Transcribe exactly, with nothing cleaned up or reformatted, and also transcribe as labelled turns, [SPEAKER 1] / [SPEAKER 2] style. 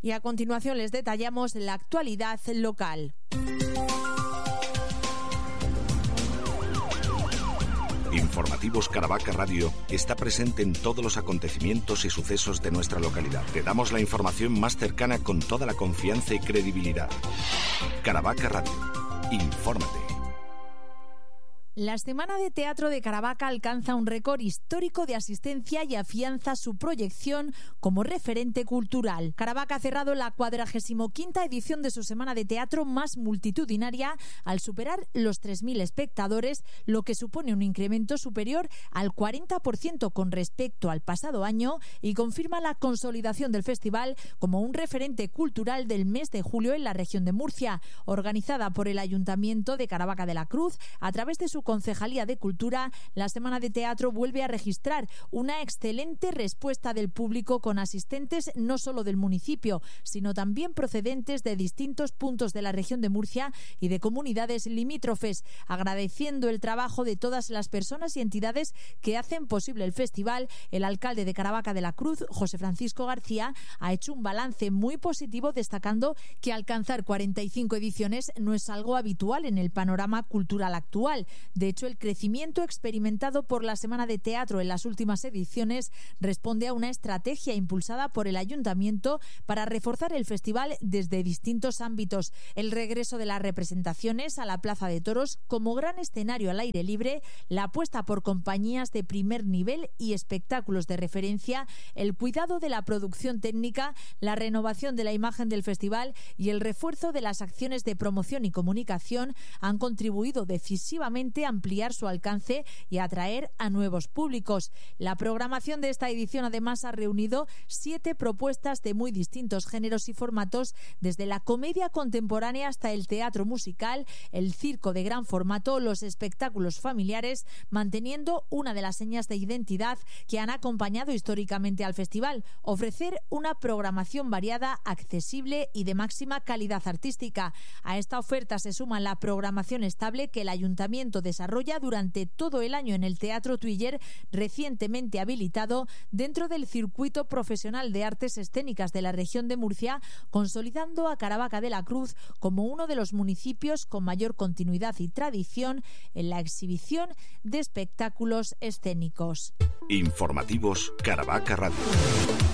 [SPEAKER 1] Y a continuación les detallamos la actualidad local.
[SPEAKER 2] Informativos Caravaca Radio está presente en todos los acontecimientos y sucesos de nuestra localidad. Te damos la información más cercana con toda la confianza y credibilidad. Caravaca Radio. Infórmate.
[SPEAKER 1] La Semana de Teatro de Caravaca alcanza un récord histórico de asistencia y afianza su proyección como referente cultural. Caravaca ha cerrado la cuadragésimo quinta edición de su Semana de Teatro más multitudinaria al superar los tres mil espectadores, lo que supone un incremento superior al cuarenta por ciento con respecto al pasado año y confirma la consolidación del festival como un referente cultural del mes de julio en la región de Murcia, organizada por el Ayuntamiento de Caravaca de la Cruz a través de su Concejalía de Cultura. La Semana de Teatro vuelve a registrar una excelente respuesta del público con asistentes no solo del municipio, sino también procedentes de distintos puntos de la región de Murcia y de comunidades limítrofes, agradeciendo el trabajo de todas las personas y entidades que hacen posible el festival. El alcalde de Caravaca de la Cruz, José Francisco García, ha hecho un balance muy positivo, destacando que alcanzar cuarenta y cinco ediciones no es algo habitual en el panorama cultural actual. De hecho, el crecimiento experimentado por la Semana de Teatro en las últimas ediciones responde a una estrategia impulsada por el Ayuntamiento para reforzar el festival desde distintos ámbitos. El regreso de las representaciones a la Plaza de Toros como gran escenario al aire libre, la apuesta por compañías de primer nivel y espectáculos de referencia, el cuidado de la producción técnica, la renovación de la imagen del festival y el refuerzo de las acciones de promoción y comunicación han contribuido decisivamente a ampliar su alcance y atraer a nuevos públicos. La programación de esta edición además ha reunido siete propuestas de muy distintos géneros y formatos, desde la comedia contemporánea hasta el teatro musical, el circo de gran formato, los espectáculos familiares, manteniendo una de las señas de identidad que han acompañado históricamente al festival: ofrecer una programación variada, accesible y de máxima calidad artística. A esta oferta se suma la programación estable que el Ayuntamiento desarrolla durante todo el año en el Teatro Tuiller, recientemente habilitado dentro del circuito profesional de artes escénicas de la región de Murcia, consolidando a Caravaca de la Cruz como uno de los municipios con mayor continuidad y tradición en la exhibición de espectáculos escénicos.
[SPEAKER 2] Informativos Caravaca Radio.